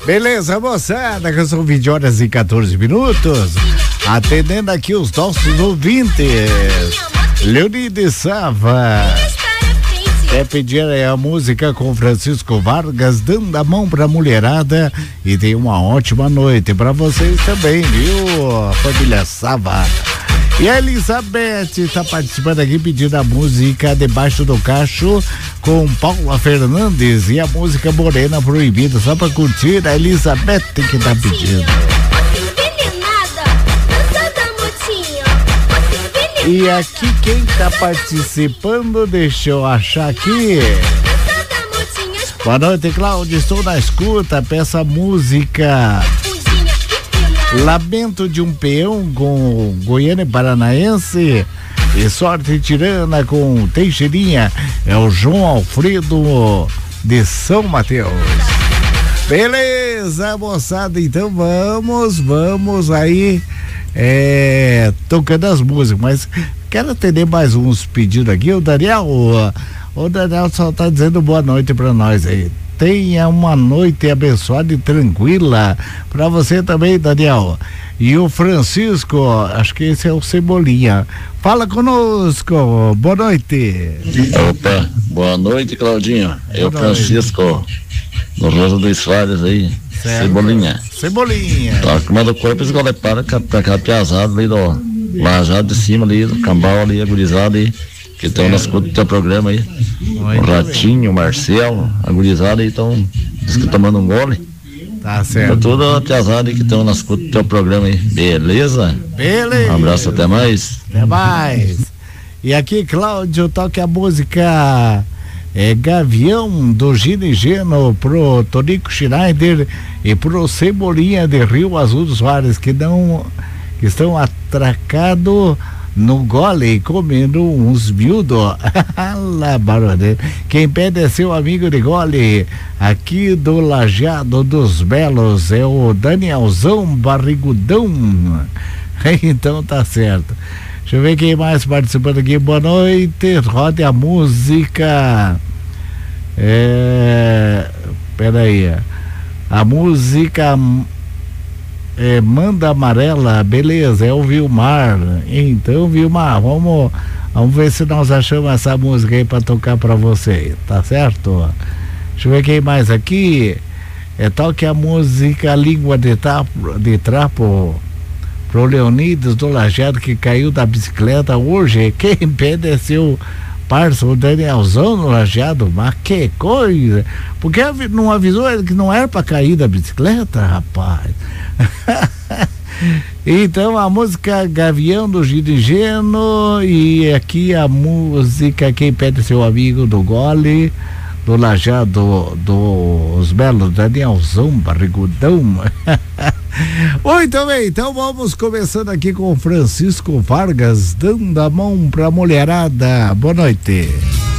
Beleza, moçada, que são 20h14. Atendendo aqui os nossos ouvintes. Leonide Sava. Quer pedir a música com Francisco Vargas, dando a mão pra mulherada. E tem uma ótima noite pra vocês também, viu, família Sava? E a Elizabeth está participando aqui pedindo a música Debaixo do Cacho com Paula Fernandes e a música Morena Proibida, só para curtir. A Elizabeth que tá pedindo. E aqui quem tá participando, deixa eu achar aqui. Boa noite, Cláudio, estou na escuta, peça música Lamento de um Peão com Goiânia e Paranaense e Sorte Tirana com Teixeirinha. É o João Alfredo de São Mateus. Beleza, moçada, então vamos aí tocando as músicas, mas quero atender mais uns pedidos aqui. O Daniel só tá dizendo boa noite pra nós aí. Tenha uma noite abençoada e tranquila para você também, Daniel. E o Francisco, acho que esse é o Cebolinha. Fala conosco, boa noite. Opa, boa noite, Claudinho. É o Francisco, no Rosa dos Soares aí. Certo. Cebolinha. Tá comendo o corpo, esgola para aquela piazada ali do Lajado de cima ali, do Cambau ali, agorizado aí. Que estão na escuta do teu programa aí. O Ratinho, o Marcelo, a gurizada aí estão tomando um gole. Tá certo. Tá toda a piazada aí que estão na escuta do teu programa aí. Beleza? Beleza. Um abraço, até mais. Até mais. E aqui, Cláudio, toque a música Gavião do Gino e Geno pro Tonico Schneider e pro Cebolinha de Rio Azul dos Soares, que estão atracados no gole comendo uns miúdos. Quem pede é seu amigo de gole aqui do Lajeado dos Belos, é o Danielzão Barrigudão. Então tá certo. Deixa eu ver quem mais participando aqui. Boa noite, rode a música. Peraí, a música Manda Amarela, beleza, é o Vilmar. Então, Vilmar, vamos ver se nós achamos essa música aí pra tocar pra você, tá certo? Deixa eu ver quem mais aqui. Toque a música Língua de Trapo pro Leonides do Lajeado, que caiu da bicicleta hoje. Quem pede é seu parça, o Danielzão no Lajeado. Mas que coisa! Porque não avisou ele que não era pra cair da bicicleta, rapaz? Então a música Gavião do Gino Geno, e aqui a música Quem Pede Seu Amigo do Gole, do Lajeado dos Belos, Danielzão Barrigudão. Muito bem, então vamos começando aqui com o Francisco Vargas, dando a mão pra mulherada. Boa noite.